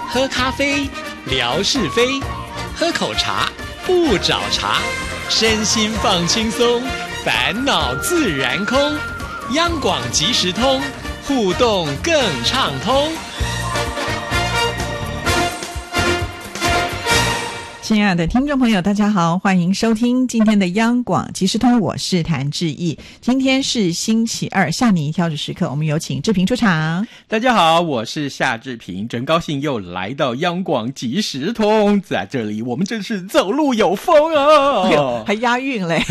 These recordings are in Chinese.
喝咖啡，聊是非；喝口茶，不找茬。身心放轻松，烦恼自然空。央广即时通，互动更畅通。 亲爱的听众朋友，大家好，欢迎收听今天的央广即时通，我是谭志毅。今天是星期二，吓你一跳的时刻，我们有请志平出场。 大家好，我是夏志平，真高兴又来到央广即时通，在这里我们真是走路有风啊， 还押韵嘞。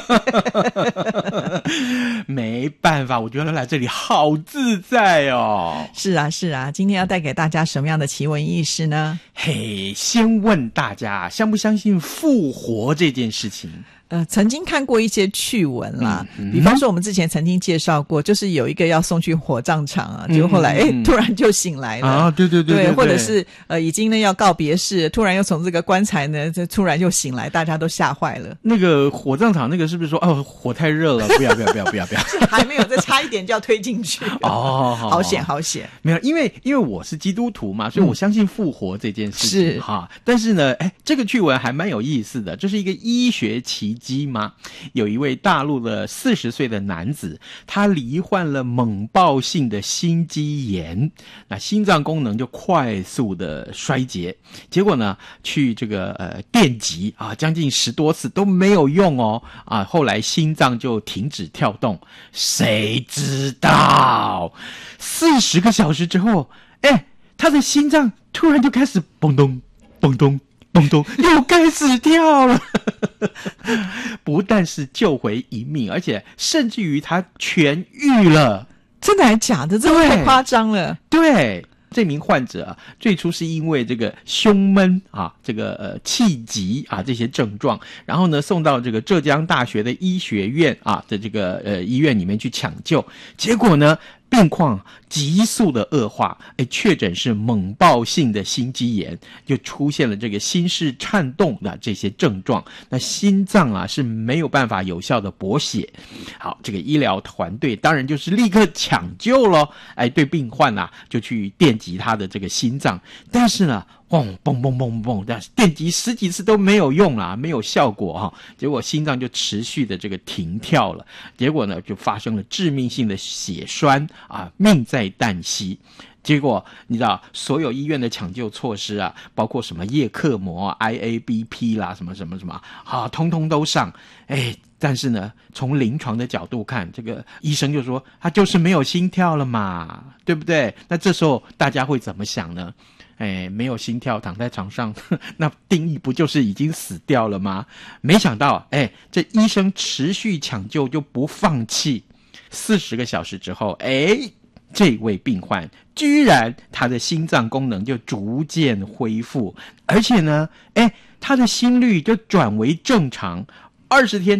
没办法，我觉得来这里好自在哦。 是啊是啊，今天要带给大家什么样的奇闻异事呢？ 嘿，先问大家相不相信复活这件事情？ 曾经看过一些趣闻啦，比方说我们之前曾经介绍过，就是有一个要送去火葬场啊，结果后来突然就醒来了啊，对，或者是已经呢要告别式，突然又从这个棺材呢突然又醒来，大家都吓坏了。 那个火葬场那个是不是说火太热了，不要还没有，再差一点就要推进去哦，好险好险。 没有，因为我是基督徒嘛，所以我相信复活这件事情哈。但是呢，这个趣闻还蛮有意思的，这是一个医学奇迹吗？有一位大陆的40岁的男子，他罹患了猛暴性的心肌炎，那心脏功能就快速的衰竭，结果呢去这个电击啊，将近10多次都没有用哦啊，后来心脏就停止跳动，谁知道40个小时之后，他的心脏突然就开始蹦咚蹦咚咚咚又开始跳了。不但是救回一命，而且甚至于他痊愈了。 真的还假的？这太夸张了。 对，这名患者啊，最初是因为这个胸闷啊，这个气急啊这些症状，然后呢送到这个浙江大学的医学院啊的这个医院里面去抢救，结果呢病况急速的恶化，确诊是猛暴性的心肌炎，就出现了这个心室颤动的这些症状，那心脏啊是没有办法有效的补血。好，这个医疗团队当然就是立刻抢救咯，对病患啊就去电击他的这个心脏，但是呢嘣嘣嘣嘣嘣，但是电击10几次都没有用啦，没有效果哈，结果心脏就持续的这个停跳了，结果呢就发生了致命性的血栓啊，命在旦夕。结果你知道所有医院的抢救措施啊，包括什么叶克膜、IABP 啦，什么什么什么啊，通通都上。但是呢从临床的角度看，这个医生就说他就是没有心跳了嘛，对不对？那这时候大家会怎么想呢？没有心跳躺在床上，那定义不就是已经死掉了吗？没想到这医生持续抢救就不放弃，40个小时之后这位病患居然他的心脏功能就逐渐恢复，而且呢他的心率就转为正常，20天